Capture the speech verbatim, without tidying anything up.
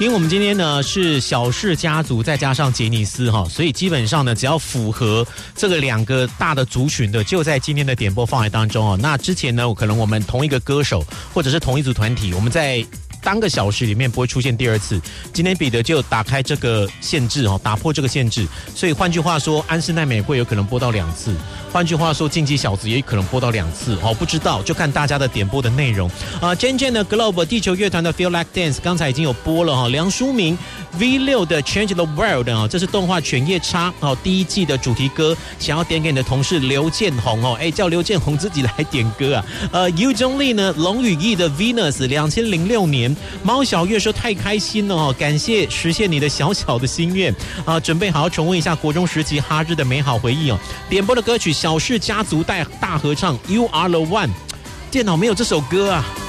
因为我们今天呢是小氏家族再加上杰尼斯哈，所以基本上呢只要符合这个两个大的族群的，就在今天的点播范围当中哦。那之前呢，可能我们同一个歌手或者是同一组团体，我们在当个小时里面不会出现第二次。今天彼得就打开这个限制哦，打破这个限制，所以换句话说，安室奈美惠有可能播到两次，换句话说，进击小子也可能播到两次哦，不知道就看大家的点播的内容啊。Jen Jen 的 Globe 地球乐团的 Feel Like Dance 刚才已经有播了哈，梁书明 V 六 的 Change the World 啊，这是动画《犬夜叉》哦第一季的主题歌，想要点给你的同事刘建宏哦，哎叫刘建宏自己来点歌啊。呃 ，U Jong Lee 呢，龙羽翼的 Venus 两千零六年。猫小月说太开心了哦，感谢实现你的小小的心愿啊！准备好好重温一下国中时期哈日的美好回忆哦。点播的歌曲小氏家族带大合唱 You Are the One， 电脑没有这首歌啊。